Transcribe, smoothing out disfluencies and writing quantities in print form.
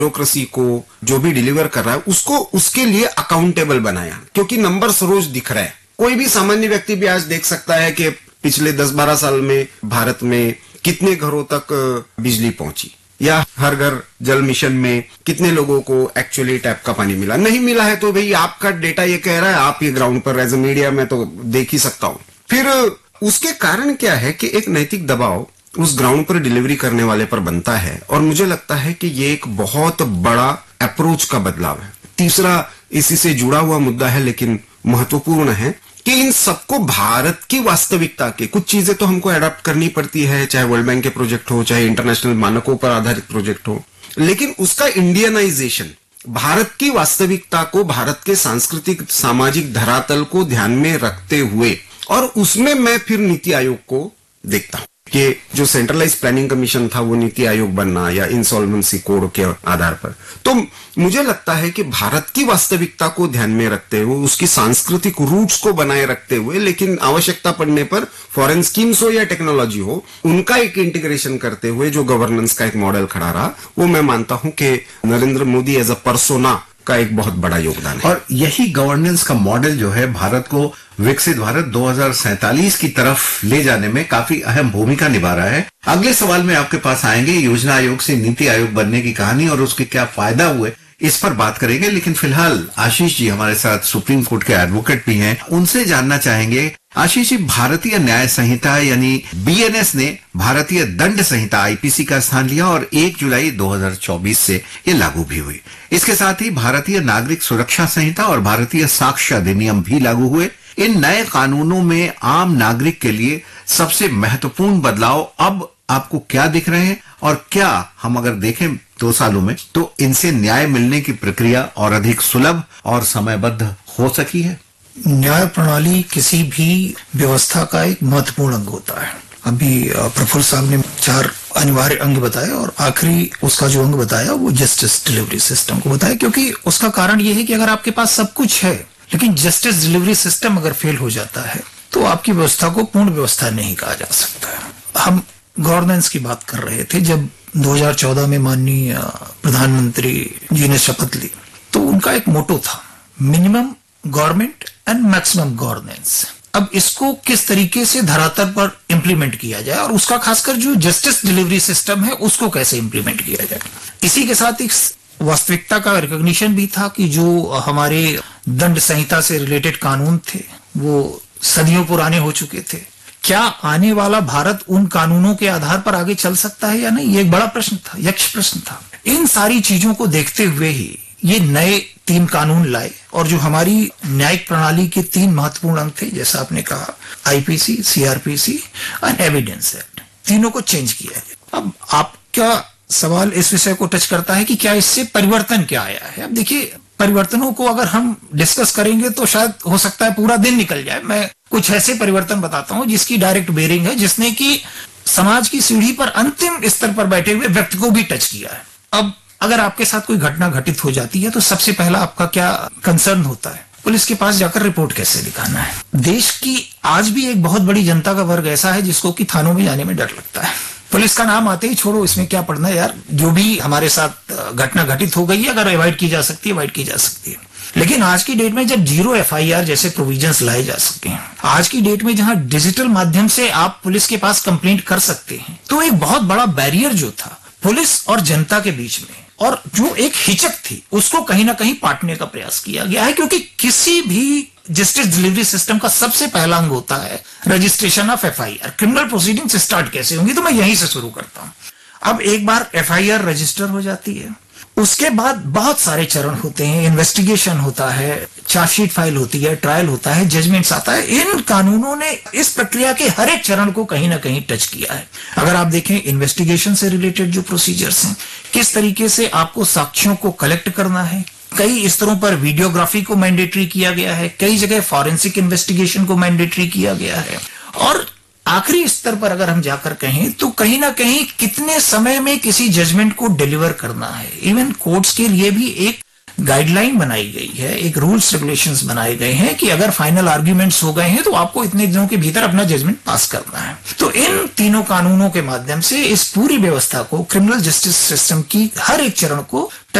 Bureaucracy को जो भी डिलीवर कर रहा है उसको उसके लिए अकाउंटेबल बनाया, क्योंकि नंबर्स रोज दिख रहे हैं। कोई भी सामान्य व्यक्ति भी आज देख सकता है कि पिछले 10-12 साल में भारत में कितने घरों तक बिजली पहुंची, या हर घर जल मिशन में कितने लोगों को एक्चुअली टैप का पानी मिला। नहीं मिला है तो भाई आपका डेटा ये कह रहा है, आप ये ग्राउंड पर एज ए मीडिया में तो देख ही सकता हूं। फिर उसके कारण क्या है कि एक नैतिक दबाव उस ग्राउंड पर डिलीवरी करने वाले पर बनता है, और मुझे लगता है कि ये एक बहुत बड़ा अप्रोच का बदलाव है। तीसरा इसी से जुड़ा हुआ मुद्दा है लेकिन महत्वपूर्ण है कि इन सबको भारत की वास्तविकता के कुछ चीजें तो हमको अडॉप्ट करनी पड़ती है, चाहे वर्ल्ड बैंक के प्रोजेक्ट हो, चाहे इंटरनेशनल मानकों पर आधारित प्रोजेक्ट हो, लेकिन उसका इंडियनाइजेशन भारत की वास्तविकता को, भारत के सांस्कृतिक सामाजिक धरातल को ध्यान में रखते हुए, और उसमें मैं फिर नीति आयोग को देखता हूं कि जो सेंट्रलाइज प्लानिंग कमीशन था वो नीति आयोग बनना, या इंसॉल्वेंसी कोड के आधार पर। तो मुझे लगता है कि भारत की वास्तविकता को ध्यान में रखते हुए, उसकी सांस्कृतिक रूट्स को बनाए रखते हुए, लेकिन आवश्यकता पड़ने पर फॉरेन स्कीम्स हो या टेक्नोलॉजी हो, उनका एक इंटीग्रेशन करते हुए जो गवर्नेंस का एक मॉडल खड़ा रहा, वो मैं मानता हूं कि Narendra Modi as a persona का एक बहुत बड़ा योगदान है। और यही गवर्नेंस का मॉडल जो है भारत को विकसित भारत 2047 की तरफ ले जाने में काफी अहम भूमिका निभा रहा है। अगले सवाल में आपके पास आएंगे, योजना आयोग से नीति आयोग बनने की कहानी और उसके क्या फायदा हुए, इस पर बात करेंगे। लेकिन फिलहाल आशीष जी हमारे साथ सुप्रीम कोर्ट के एडवोकेट भी हैं, उनसे जानना चाहेंगे। आशीष जी, भारतीय न्याय संहिता यानी बीएनएस ने भारतीय दंड संहिता आईपीसी का स्थान लिया और 1 जुलाई 2024 से ये लागू भी हुई। इसके साथ ही भारतीय नागरिक सुरक्षा संहिता और भारतीय साक्ष्य अधिनियम भी लागू हुए। इन नए कानूनों में आम नागरिक के लिए सबसे महत्वपूर्ण बदलाव अब आपको क्या दिख रहे हैं, और क्या हम अगर देखें 2 सालों में तो इनसे न्याय मिलने की प्रक्रिया और अधिक सुलभ और समयबद्ध हो सकी है? न्याय प्रणाली किसी भी व्यवस्था का एक महत्वपूर्ण अंग होता है। अभी प्रफुल्ल साहब ने 4 अनिवार्य अंग बताए और आखिरी उसका जो अंग बताया वो जस्टिस डिलीवरी सिस्टम को बताया, क्योंकि उसका कारण ये है कि अगर आपके पास सब कुछ है लेकिन जस्टिस डिलीवरी सिस्टम अगर फेल हो जाता है तो आपकी व्यवस्था को पूर्ण व्यवस्था नहीं कहा जा सकता है। हम गवर्नेंस की बात कर रहे थे, जब 2014 में माननीय प्रधानमंत्री जी ने शपथ ली तो उनका एक मोटो था, minimum government and maximum governance. अब इसको किस तरीके से धरातल पर इंप्लीमेंट किया जाए, और उसका खासकर जो जस्टिस डिलीवरी सिस्टम है उसको कैसे इंप्लीमेंट किया जाए। इसी के साथ एक वास्तविकता का रिकॉग्निशन भी था कि जो हमारे दंड संहिता से रिलेटेड कानून थे वो सदियों पुराने हो चुके थे। क्या आने वाला भारत उन कानूनों के आधार पर आगे चल सकता है या नहीं, ये एक बड़ा प्रश्न था, यक्ष प्रश्न था। इन सारी चीजों को देखते हुए ही ये नए 3 कानून लाए, और जो हमारी न्यायिक प्रणाली के 3 महत्वपूर्ण अंग थे, जैसा आपने कहा, आईपीसी, सीआरपीसी और एविडेंस एक्ट, तीनों को चेंज किया गया। अब आपका सवाल इस विषय को टच करता है कि क्या इससे परिवर्तन क्या आया है। अब देखिए, परिवर्तनों को अगर हम डिस्कस करेंगे तो शायद हो सकता है पूरा दिन निकल जाए। मैं कुछ ऐसे परिवर्तन बताता हूं जिसकी डायरेक्ट बेरिंग है, जिसने कि समाज की सीढ़ी पर अंतिम स्तर पर बैठे हुए व्यक्ति को भी टच किया है। अब अगर आपके साथ कोई घटना घटित हो जाती है तो सबसे पहला आपका क्या कंसर्न होता है? पुलिस के पास जाकर रिपोर्ट कैसे लिखाना है। देश की आज भी एक बहुत बड़ी जनता का वर्ग ऐसा है जिसको कि थानों में जाने में डर लगता है। पुलिस का नाम आते ही छोड़ो, इसमें क्या पढ़ना है यार, जो भी हमारे साथ घटना घटित हो गई है अगर अवॉइड की जा सकती है, अवॉइड की जा सकती है। लेकिन आज की डेट में जब 0 FIR जैसे प्रोविजंस लाए जा सकते हैं, आज की डेट में जहां डिजिटल माध्यम से आप पुलिस के पास कंप्लेंट कर सकते हैं, तो एक बहुत बड़ा बैरियर जो था पुलिस और जनता के बीच में, और जो एक हिचक थी, उसको कहीं ना कहीं पाटने का प्रयास किया गया है। क्योंकि किसी भी जस्टिस डिलीवरी सिस्टम का सबसे पहला अंग होता है registration of FIR। Criminal proceedings start कैसे होंगी, तो मैं यहीं से शुरू करता हूं। अब एक बार FIR रजिस्टर हो जाती है, उसके बाद बहुत सारे चरण होते हैं, इन्वेस्टिगेशन होता है, चार्जशीट फाइल होती है, ट्रायल होता है, जजमेंट्स आता है। इन कानूनों ने इस प्रक्रिया के हर एक चरण को कहीं ना कहीं टच किया है। अगर आप देखें इन्वेस्टिगेशन से रिलेटेड जो प्रोसीजर्स हैं, किस तरीके से आपको साक्ष्यों को कलेक्ट करना है, कई स्तरों पर वीडियोग्राफी को मैंडेटरी किया गया है, कई जगह फॉरेंसिक इन्वेस्टिगेशन को मैंडेटरी किया गया है, और आखिरी स्तर पर अगर हम जाकर कहें तो कहीं ना कहीं कितने समय में किसी जजमेंट को डिलीवर करना है। इवन कोर्ट्स के लिए भी एक गाइडलाइन बनाई गई है, एक रूल्स रेगुलेशंस बनाए गए हैं कि अगर फाइनल आर्ग्यूमेंट्स हो गए हैं तो आपको इतने दिनों के भीतर अपना जजमेंट पास करना है। तो इन तीनों कानूनों के माध्यम से इस पूरी व्यवस्था को, क्रिमिनल जस्टिस सिस्टम की हर एक चरण को